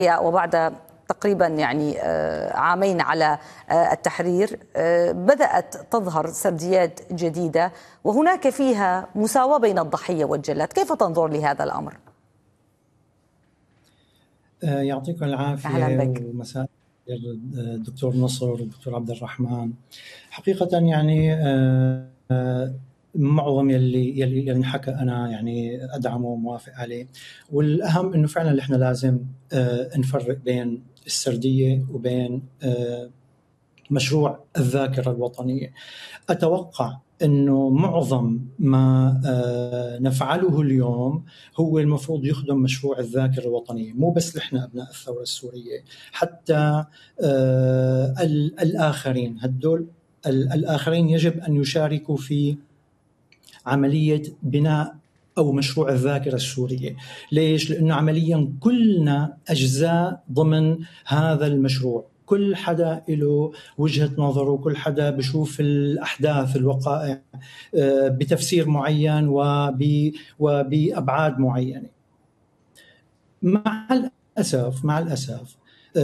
وبعد تقريبا عامين على التحرير بدأت تظهر سرديات جديدة وهناك فيها مساواة بين الضحية والجلاد. كيف تنظر لهذا الأمر؟ يعطيكم العافية ومساء الدكتور نصر والدكتور عبد الرحمن. حقيقة معظم يلي انحكى أنا أدعمه وموافق عليه، والأهم إنه فعلا إحنا لازم نفرق بين السردية وبين مشروع الذاكرة الوطنية. أتوقع أنه معظم ما نفعله اليوم هو المفروض يخدم مشروع الذاكرة الوطنية، مو بس نحن أبناء الثورة السورية، حتى الآخرين. هدول الآخرين يجب أن يشاركوا في عملية بناء أو مشروع الذاكرة السورية. ليش؟ لأنه عمليا كلنا أجزاء ضمن هذا المشروع، كل حدا له وجهة نظره، كل حدا بشوف الأحداث الوقائع بتفسير معين وبأبعاد معينة. مع الأسف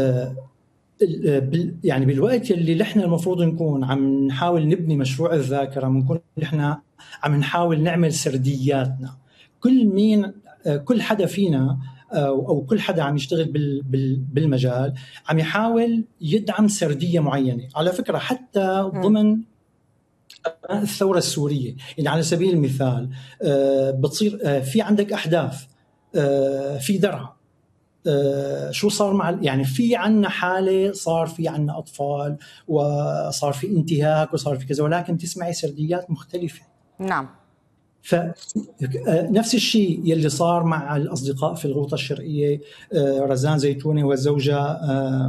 بالوقت اللي نحن المفروض نكون عم نحاول نبني مشروع الذاكرة، بنكون نحن عم نحاول نعمل سردياتنا. كل حدا فينا أو كل حدا عم يشتغل بالمجال عم يحاول يدعم سردية معينة. على فكرة حتى ضمن الثورة السورية، على سبيل المثال بتصير في عندك أحداث في درعا، شو صار مع في عنا حالة، صار في عنا أطفال وصار في انتهاك وصار في كذا، ولكن تسمعي سرديات مختلفة. نعم. فنفس الشيء يلي صار مع الأصدقاء في الغوطة الشرقية، رزان زيتوني وزوجها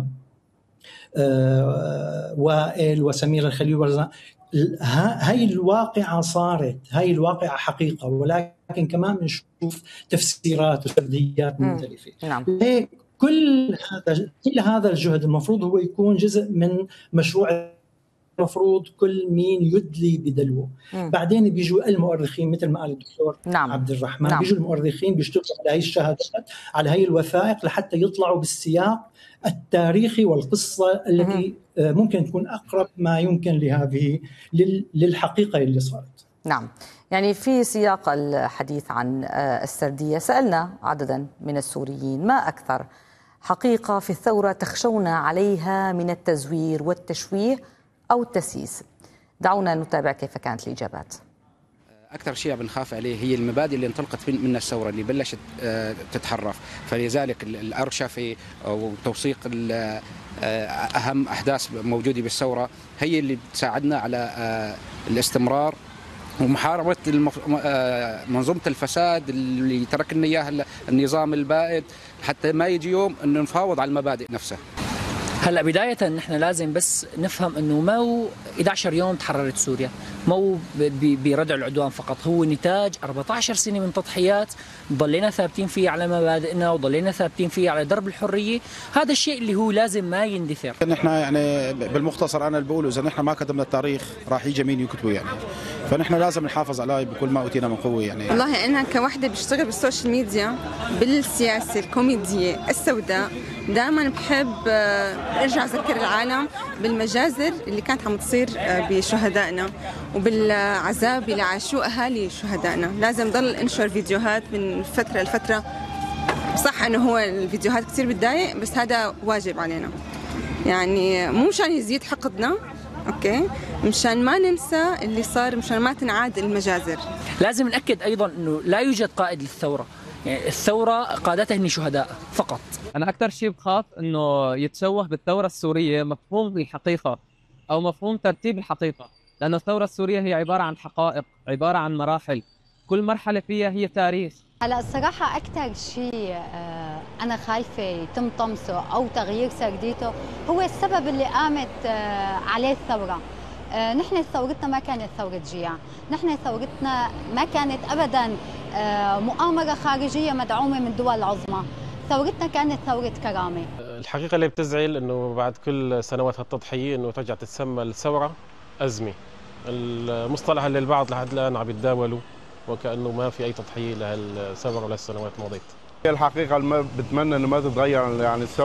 وائل وسمير الخليل ورزان. هاي الواقعة صارت، هاي الواقعة حقيقة، ولكن كمان بنشوف تفسيرات وسرديات مختلفة. نعم. كل هذا الجهد المفروض هو يكون جزء من مشروع. المفروض كل مين يدلي بدلوه. بعدين بيجوا المؤرخين مثل ما قال الدكتور عبد الرحمن. بيجوا المؤرخين بيشتغلوا على هاي الشهادات، على هاي الوثائق، لحتى يطلعوا بالسياق التاريخي والقصة التي ممكن تكون أقرب ما يمكن لهذه للحقيقة اللي صارت. نعم. في سياق الحديث عن السردية سألنا عددا من السوريين: ما أكثر حقيقة في الثورة تخشون عليها من التزوير والتشويه أو التسييس؟ دعونا نتابع كيف كانت الإجابات. أكثر شيء بنخاف عليه هي المبادئ اللي انطلقت من الثورة، اللي بلشت تتحرف. فلذلك الأرشفة وتوثيق أهم أحداث موجودة بالثورة هي اللي بتساعدنا على الاستمرار ومحاربة منظومة الفساد اللي تركنا إياها النظام البائد، حتى ما يجي يوم أنه نفاوض على المبادئ نفسها. هلا بداية نحن لازم بس نفهم انه ما هو 11 يوم تحررت سوريا، ما هو بردع العدوان فقط، هو نتاج 14 سنة من تضحيات ضلينا ثابتين فيه على مبادئنا وضلينا ثابتين فيه على درب الحرية. هذا الشيء اللي هو لازم ما يندثر. نحن بالمختصر انا اللي بقوله، اذا نحن ما كتبنا التاريخ راح يجي مين يكتبه فنحن لازم نحافظ عليه بكل ما اوتينا من قوة والله انا كوحدة بشتغل بالسوشيال ميديا بالسياسة الكوميدية السوداء دائما بحب ارجع اذكر العالم بالمجازر اللي كانت عم تصير بشهدائنا وبالعذاب اللي عاشوه اهالي شهدائنا. لازم ضل انشر فيديوهات من فتره لفتره. صح انه هو الفيديوهات كثير بتضايق، بس هذا واجب علينا، مو مشان يزيد حقدنا، اوكي، مشان ما ننسى اللي صار، مشان ما تنعاد المجازر. لازم نأكد ايضا انه لا يوجد قائد للثوره، الثورة قادتها هن شهداء فقط. أنا أكثر شيء بخاف إنه يتشوه بالثورة السورية مفهوم الحقيقة أو مفهوم ترتيب الحقيقة، لأن الثورة السورية هي عبارة عن حقائق، عبارة عن مراحل، كل مرحلة فيها هي تاريخ. هلا الصراحة أكثر شيء أنا خايفة يتم طمسه أو تغيير سرديته هو السبب اللي قامت عليه الثورة. نحن ثورتنا ما كانت ثورة جياع، نحن ثورتنا ما كانت أبداً مؤامرة خارجية مدعومة من دول عظمى، ثورتنا كانت ثورة كرامة. الحقيقة اللي بتزعل إنه بعد كل سنوات التضحية إنه ترجع تتسمى الثورة أزمة. المصطلح اللي البعض لحد الآن عم يتداولوا وكأنه ما في أي تضحية لهالثورة ولا السنوات الماضية. الحقيقة بتمنى إنه ما تتغير الثورة.